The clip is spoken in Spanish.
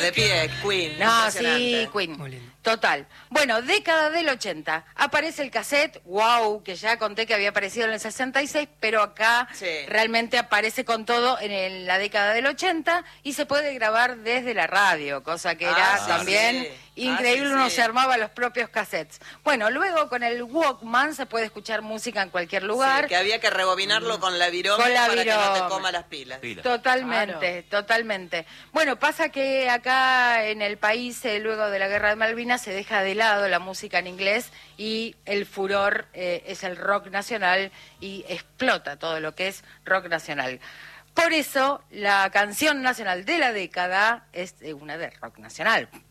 De pie, Queen. No, sí, Impresionante. Queen. Muy lindo. Total. Bueno, década del 80. Aparece el cassette, wow, que ya conté que había aparecido en el 66, pero acá Sí. realmente aparece con todo en la década del 80 y se puede grabar desde la radio, cosa que era sí, también sí. increíble, Sí, uno sí. se armaba los propios cassettes. Bueno, luego con el Walkman se puede escuchar música en cualquier lugar. Sí, que había que rebobinarlo con la viroma Con la para que no viroma. te coma las pilas. Totalmente, totalmente. Bueno, pasa que acá en el país, luego de la Guerra de Malvinas, se deja de lado la música en inglés y el furor es el rock nacional y explota todo lo que es rock nacional. Por eso, la canción nacional de la década es una de rock nacional.